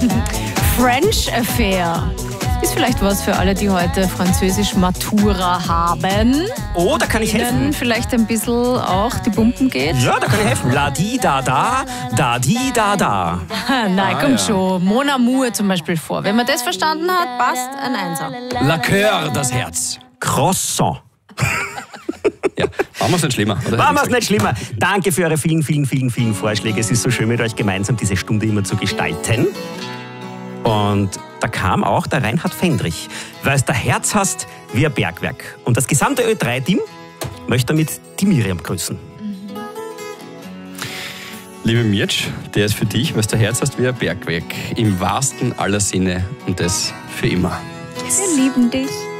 French Affair. Ist vielleicht was für alle, die heute Französisch-Matura haben. Oh, da kann ich helfen. Ihnen vielleicht ein bisschen auch die Pumpen geht. Ja, da kann ich helfen. La di da di da da. Nein, kommt schon. Mon Amour zum Beispiel vor. Wenn man das verstanden hat, passt ein Einser. La Coeur, das Herz. Croissant. Ja, machen wir es nicht schlimmer. Oder? Machen wir es nicht schlimmer. Danke für eure vielen Vorschläge. Es ist so schön, mit euch gemeinsam diese Stunde immer zu gestalten. Und da kam auch der Reinhard Fendrich, weil du Herz hast wie ein Bergwerk. Und das gesamte Ö3-Team möchte damit die Miriam grüßen. Liebe Mirtsch, der ist für dich, weil du Herz hast wie ein Bergwerk. Im wahrsten aller Sinne und das für immer. Wir lieben dich.